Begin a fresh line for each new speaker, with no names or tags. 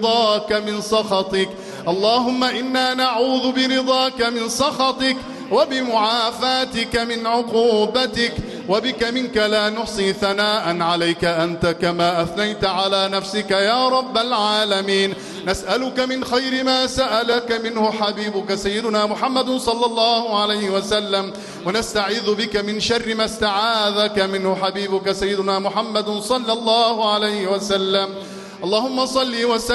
برضاك من سخطك. اللهم إنا نعوذ برضاك من سخطك وبمعافاتك من عقوبتك، وبك منك لا نحصي ثناء عليك أنت كما أثنيت على نفسك يا رب العالمين. نسألك من خير ما سألك منه حبيبك سيدنا محمد صلى الله عليه وسلم، ونستعيذ بك من شر ما استعاذك منه حبيبك سيدنا محمد صلى الله عليه وسلم. اللهم صل وسلم